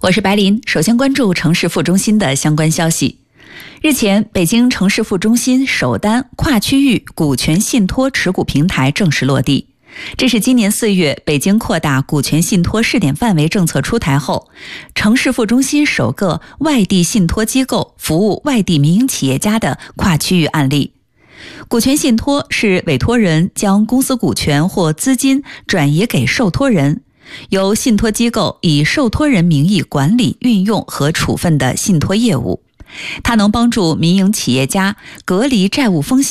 我是白琳，首先关注城市副中心的相关消息。日前，北京城市副中心首单跨区域股权信托持股平台正式落地。这是今年4月北京扩大股权信托试点范围政策出台后，城市副中心首个外地信托机构服务外地民营企业家的跨区域案例。股权信托是委托人将公司股权或资金转移给受托人，由信托机构以受托人名义管理、运用和处分的信托业务。它能帮助民营企业家隔离债务风险。